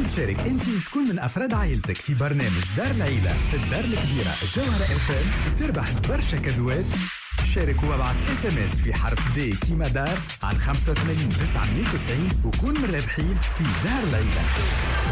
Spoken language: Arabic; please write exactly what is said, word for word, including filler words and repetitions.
فيك تشارك انت وشكون من افراد عائلتك في برنامج دار العيلة في الدار الكبيرة جوهرة اف ام تربح برشا كادوات. شارك وابعث اس ام اس في حرف دي كيما دار على خمسة وثمانين تسعمية وتسعين وكون من الرابحين في دار العيلة.